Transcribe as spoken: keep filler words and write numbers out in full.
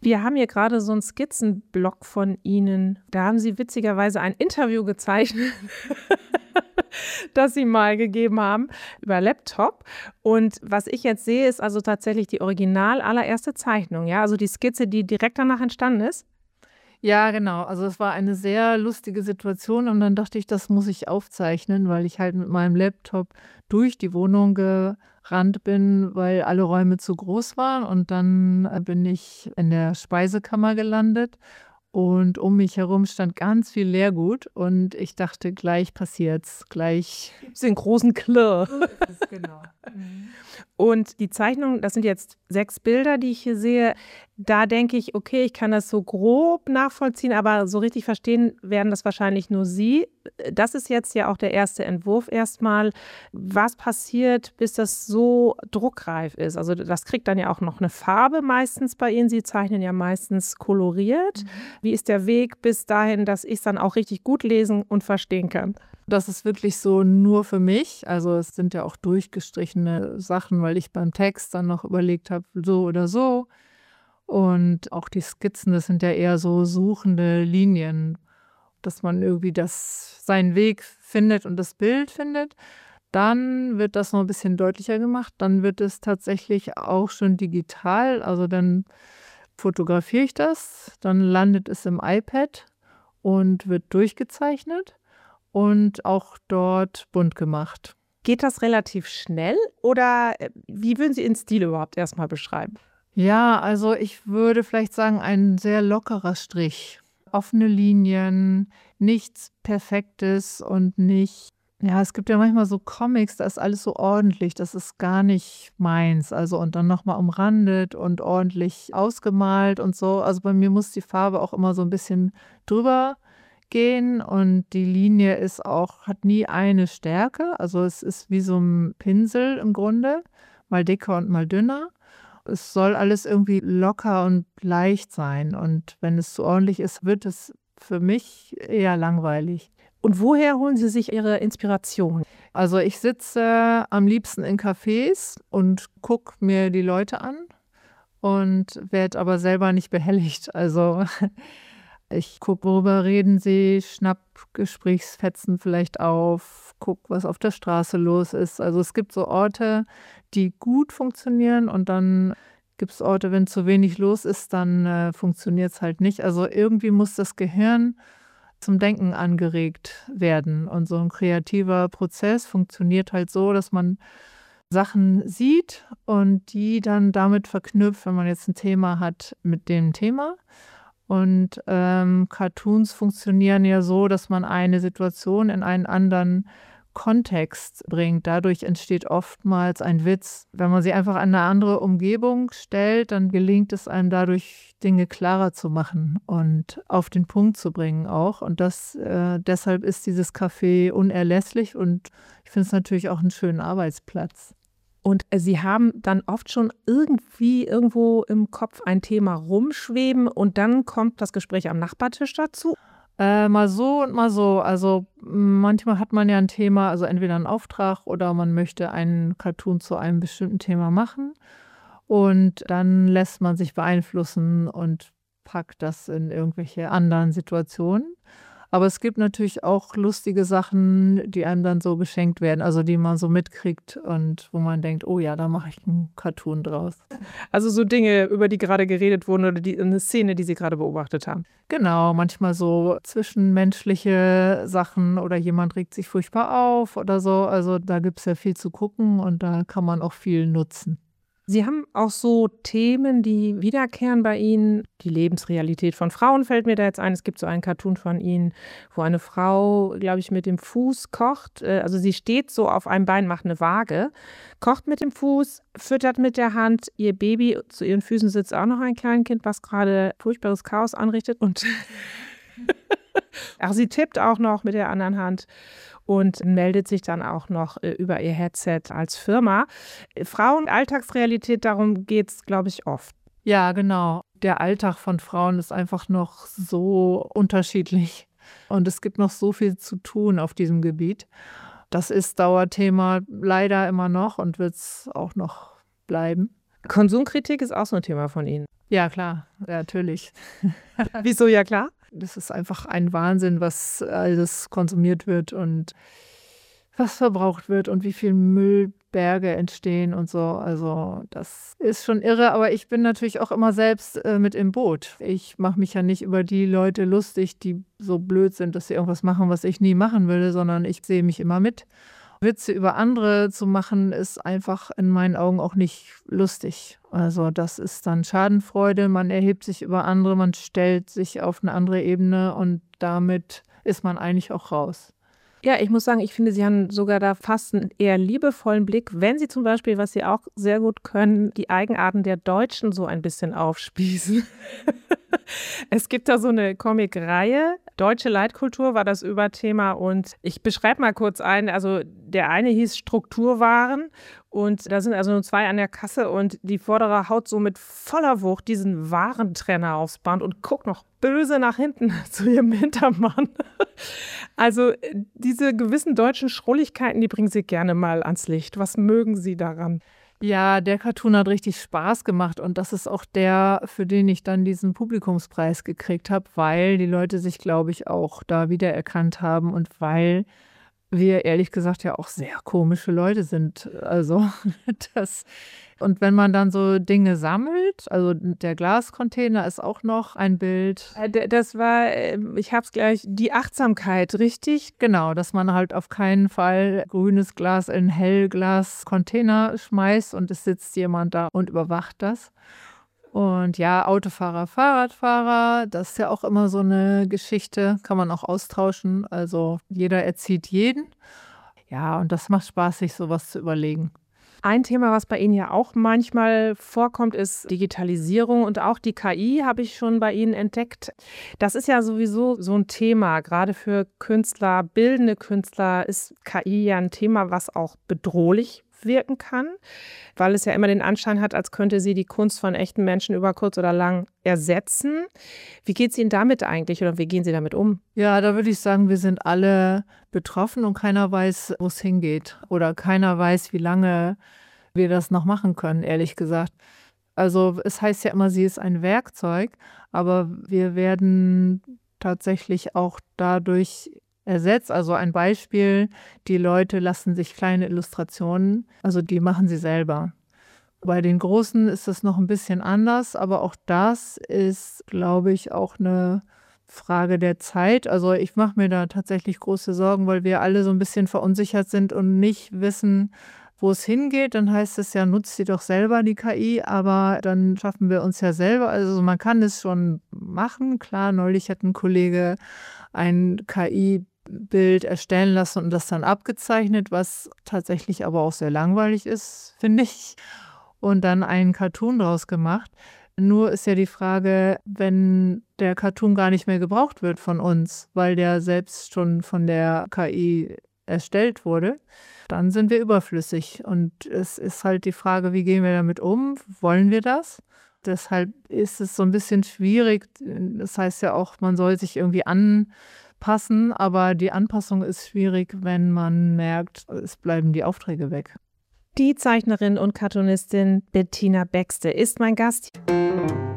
Wir haben hier gerade so einen Skizzenblock von Ihnen. Da haben Sie witzigerweise ein Interview gezeichnet, das Sie mal gegeben haben über Laptop. Und was ich jetzt sehe, ist also tatsächlich die original allererste Zeichnung, ja? Also die Skizze, die direkt danach entstanden ist? Ja, genau. Also es war eine sehr lustige Situation und dann dachte ich, das muss ich aufzeichnen, weil ich halt mit meinem Laptop durch die Wohnung gerannt bin, weil alle Räume zu groß waren. Und dann äh, bin ich in der Speisekammer gelandet und um mich herum stand ganz viel Leergut und ich dachte, gleich passiert's, gleich. Gibt's den großen Klirr. ist es, genau. Mhm. Und die Zeichnung, das sind jetzt sechs Bilder, die ich hier sehe. Da denke ich, okay, ich kann das so grob nachvollziehen, aber so richtig verstehen werden das wahrscheinlich nur Sie. Das ist jetzt ja auch der erste Entwurf erstmal. Was passiert, bis das so druckreif ist? Also das kriegt dann ja auch noch eine Farbe meistens bei Ihnen. Sie zeichnen ja meistens koloriert. Mhm. Wie ist der Weg bis dahin, dass ich es dann auch richtig gut lesen und verstehen kann? Das ist wirklich so nur für mich. Also es sind ja auch durchgestrichene Sachen, weil ich beim Text dann noch überlegt habe, so oder so. Und auch die Skizzen, das sind ja eher so suchende Linien, dass man irgendwie das seinen Weg findet und das Bild findet. Dann wird das noch ein bisschen deutlicher gemacht. Dann wird es tatsächlich auch schon digital. Also dann fotografiere ich das, dann landet es im iPad und wird durchgezeichnet und auch dort bunt gemacht. Geht das relativ schnell oder äh, wie würden Sie Ihren Stil überhaupt erstmal beschreiben? Ja, also ich würde vielleicht sagen, ein sehr lockerer Strich. Offene Linien, nichts Perfektes und nicht. Ja, es gibt ja manchmal so Comics, da ist alles so ordentlich, das ist gar nicht meins. Also und dann nochmal umrandet und ordentlich ausgemalt und so. Also bei mir muss die Farbe auch immer so ein bisschen drüber gehen und die Linie ist auch, hat nie eine Stärke. Also es ist wie so ein Pinsel im Grunde, mal dicker und mal dünner. Es soll alles irgendwie locker und leicht sein. Und wenn es zu ordentlich ist, wird es für mich eher langweilig. Und woher holen Sie sich Ihre Inspiration? Also ich sitze am liebsten in Cafés und gucke mir die Leute an und werde aber selber nicht behelligt. Also ich gucke, worüber reden sie, schnapp Gesprächsfetzen vielleicht auf, gucke, was auf der Straße los ist. Also es gibt so Orte, die gut funktionieren und dann gibt es Orte, wenn zu wenig los ist, dann äh, funktioniert es halt nicht. Also irgendwie muss das Gehirn zum Denken angeregt werden. Und so ein kreativer Prozess funktioniert halt so, dass man Sachen sieht und die dann damit verknüpft, wenn man jetzt ein Thema hat mit dem Thema. Und ähm, Cartoons funktionieren ja so, dass man eine Situation in einen anderen Kontext bringt. Dadurch entsteht oftmals ein Witz. Wenn man sie einfach an eine andere Umgebung stellt, dann gelingt es einem dadurch, Dinge klarer zu machen und auf den Punkt zu bringen auch. Und das, äh, deshalb ist dieses Café unerlässlich und ich finde es natürlich auch einen schönen Arbeitsplatz. Und Sie haben dann oft schon irgendwie irgendwo im Kopf ein Thema rumschweben und dann kommt das Gespräch am Nachbartisch dazu? Äh, mal so und mal so. Also manchmal hat man ja ein Thema, also entweder einen Auftrag oder man möchte einen Cartoon zu einem bestimmten Thema machen. Und dann lässt man sich beeinflussen und packt das in irgendwelche anderen Situationen. Aber es gibt natürlich auch lustige Sachen, die einem dann so geschenkt werden, also die man so mitkriegt und wo man denkt, oh ja, da mache ich einen Cartoon draus. Also so Dinge, über die gerade geredet wurden oder die, eine Szene, die Sie gerade beobachtet haben. Genau, manchmal so zwischenmenschliche Sachen oder jemand regt sich furchtbar auf oder so. Also da gibt es ja viel zu gucken und da kann man auch viel nutzen. Sie haben auch so Themen, die wiederkehren bei Ihnen. Die Lebensrealität von Frauen fällt mir da jetzt ein. Es gibt so einen Cartoon von Ihnen, wo eine Frau, glaube ich, mit dem Fuß kocht. Äh, Also sie steht so auf einem Bein, macht eine Waage, kocht mit dem Fuß, füttert mit der Hand ihr Baby. Zu ihren Füßen sitzt auch noch ein Kleinkind, was gerade furchtbares Chaos anrichtet. Und ach, sie tippt auch noch mit der anderen Hand und meldet sich dann auch noch äh, über ihr Headset als Firma. Äh, Frauen, Alltagsrealität, darum geht es, glaube ich, oft. Ja, genau. Der Alltag von Frauen ist einfach noch so unterschiedlich und es gibt noch so viel zu tun auf diesem Gebiet. Das ist Dauerthema leider immer noch und wird es auch noch bleiben. Konsumkritik ist auch so ein Thema von Ihnen. Ja, klar, ja, natürlich. Wieso ja klar? Das ist einfach ein Wahnsinn, was alles konsumiert wird und was verbraucht wird und wie viel Müllberge entstehen und so. Also das ist schon irre, aber ich bin natürlich auch immer selbst äh, mit im Boot. Ich mache mich ja nicht über die Leute lustig, die so blöd sind, dass sie irgendwas machen, was ich nie machen würde, sondern ich sehe mich immer mit. Witze über andere zu machen, ist einfach in meinen Augen auch nicht lustig. Also das ist dann Schadenfreude, man erhebt sich über andere, man stellt sich auf eine andere Ebene und damit ist man eigentlich auch raus. Ja, ich muss sagen, ich finde, Sie haben sogar da fast einen eher liebevollen Blick, wenn Sie zum Beispiel, was Sie auch sehr gut können, die Eigenarten der Deutschen so ein bisschen aufspießen. Es gibt da so eine Comic-Reihe, Deutsche Leitkultur war das Überthema und ich beschreibe mal kurz ein, also der eine hieß Strukturwaren und da sind also nur zwei an der Kasse und die Vordere haut so mit voller Wucht diesen Warentrenner aufs Band und guckt noch böse nach hinten zu ihrem Hintermann. Also diese gewissen deutschen Schrulligkeiten, die bringen Sie gerne mal ans Licht. Was mögen Sie daran? Ja, der Cartoon hat richtig Spaß gemacht und das ist auch der, für den ich dann diesen Publikumspreis gekriegt habe, weil die Leute sich, glaube ich, auch da wiedererkannt haben und weil wir ehrlich gesagt ja auch sehr komische Leute sind. Also das und wenn man dann so Dinge sammelt, also der Glascontainer ist auch noch ein Bild. Äh, d- Das war, äh, ich hab's gleich, die Achtsamkeit, richtig? Genau, dass man halt auf keinen Fall grünes Glas in Hellglas-Container schmeißt und es sitzt jemand da und überwacht das. Und ja, Autofahrer, Fahrradfahrer, das ist ja auch immer so eine Geschichte, kann man auch austauschen. Also jeder erzieht jeden. Ja, und das macht Spaß, sich sowas zu überlegen. Ein Thema, was bei Ihnen ja auch manchmal vorkommt, ist Digitalisierung und auch die K I habe ich schon bei Ihnen entdeckt. Das ist ja sowieso so ein Thema, gerade für Künstler, bildende Künstler ist K I ja ein Thema, was auch bedrohlich wirken kann, weil es ja immer den Anschein hat, als könnte sie die Kunst von echten Menschen über kurz oder lang ersetzen. Wie geht es Ihnen damit eigentlich oder wie gehen Sie damit um? Ja, da würde ich sagen, wir sind alle betroffen und keiner weiß, wo es hingeht. Oder keiner weiß, wie lange wir das noch machen können, ehrlich gesagt. Also es heißt ja immer, sie ist ein Werkzeug, aber wir werden tatsächlich auch dadurch ersetzt. Also ein Beispiel, die Leute lassen sich kleine Illustrationen, also die machen sie selber. Bei den Großen ist es noch ein bisschen anders, aber auch das ist, glaube ich, auch eine Frage der Zeit. Also ich mache mir da tatsächlich große Sorgen, weil wir alle so ein bisschen verunsichert sind und nicht wissen, wo es hingeht. Dann heißt es ja, nutzt sie doch selber die K I, aber dann schaffen wir uns ja selber. Also man kann es schon machen. Klar, neulich hat ein Kollege ein K I-Bild erstellen lassen und das dann abgezeichnet, was tatsächlich aber auch sehr langweilig ist, finde ich. Und dann einen Cartoon draus gemacht. Nur ist ja die Frage, wenn der Cartoon gar nicht mehr gebraucht wird von uns, weil der selbst schon von der K I erstellt wurde, dann sind wir überflüssig. Und es ist halt die Frage, wie gehen wir damit um? Wollen wir das? Deshalb ist es so ein bisschen schwierig. Das heißt ja auch, man soll sich irgendwie anpassen, aber die Anpassung ist schwierig, wenn man merkt, es bleiben die Aufträge weg. Die Zeichnerin und Cartoonistin Bettina Baxte ist mein Gast.